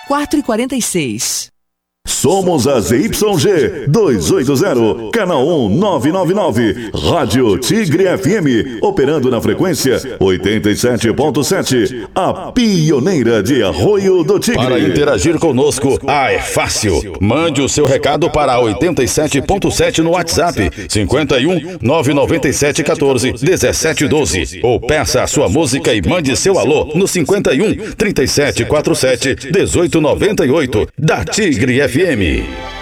4h46. Somos a ZYG 280, canal 1999, Rádio Tigre FM, operando na frequência 87.7, a pioneira de Arroio do Tigre. Para interagir conosco, é fácil. Mande o seu recado para 87.7 no WhatsApp, 51 997 14 17 12. Ou peça a sua música e mande seu alô no 51 37 47 18 98, da Tigre FM.